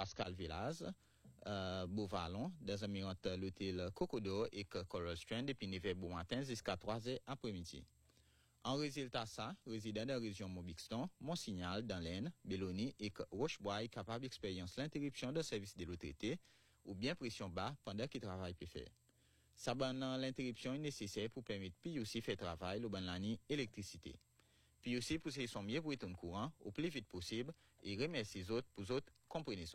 Pascal Villaz, Beauvalon, des amis entre l'hôtel Cocodo et Coral Strand depuis 9h bon matin jusqu'à 3h après-midi. En résultat ça, résidents de la région Mobixton, Monsignal, dans l'Aisne, Belloni et Rochebois est capable d'expérience l'interruption de service de l'eau traitée ou bien pression bas pendant qu'il travaille peut faire. Ça l'interruption est nécessaire pour permettre PUC faire travail le ban l'année électricité. PUC pousser son mieux pour être en courant au plus vite possible et remercier les autres pour autres compréhension.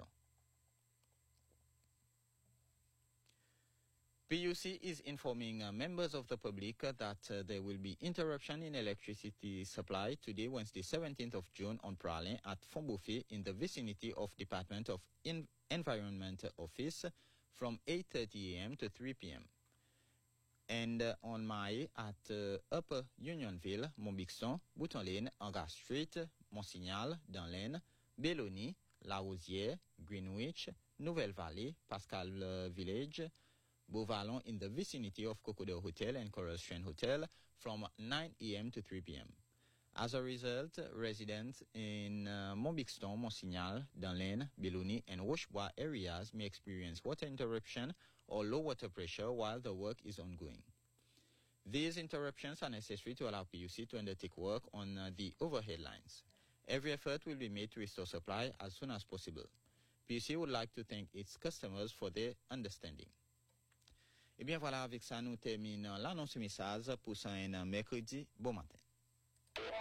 PUC is informing members of the public that there will be interruption in electricity supply today, Wednesday, 17th of June, on Pralin at Fombouffé in the vicinity of Department of Environment Office from 8:30 a.m. to 3 p.m. And on Maé at Upper Unionville, Montbixon, Bouton-Lane, Angar Street, Monsignal, dans l'Aisne, Belloni, La Rosière, Greenwich, Nouvelle-Vallée, Pascal Village, Beauvalon in the vicinity of Cocodo Hotel and Coral Strand Hotel from 9 a.m. to 3 p.m. As a result, residents in Montbixton, Monsignal, dans l'Aisne, Belloni, and Rochebois areas may experience water interruption or low water pressure while the work is ongoing. These interruptions are necessary to allow PUC to undertake work on the overhead lines. Every effort will be made to restore supply as soon as possible. PUC would like to thank its customers for their understanding. Eh bien voilà, avec ça, nous terminons l'annonce message pour un mercredi. Bon matin.